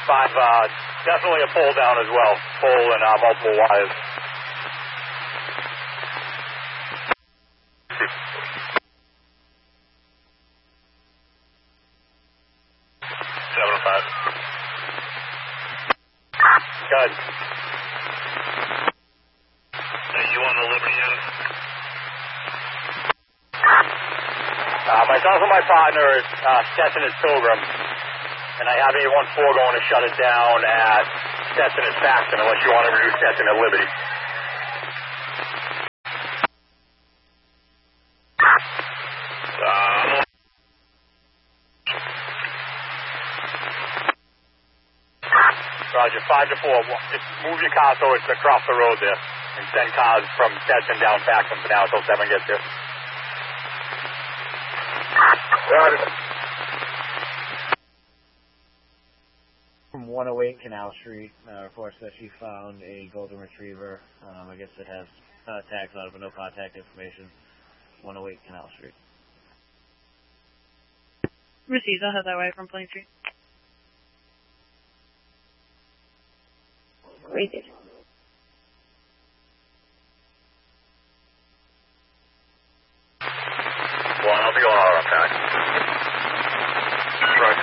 Definitely a pole down as well. Pole and multiple wires. 705. Good. You on the Liberty end? Myself and my partner is Stetson at Pilgrim, and I have 814 going to shut it down at Stetson at Saxon unless you want to reduce Stetson at Liberty. Roger, 5 to 4. Just move your car so it's across the road there, and send cars from Stetson down Saxon for now until 7 gets here. Roger. From 108 Canal Street, reports that she found a golden retriever. I guess it has tags on it, but no contact information. 108 Canal Street. Received. I'll head that way from Plain Street. Great.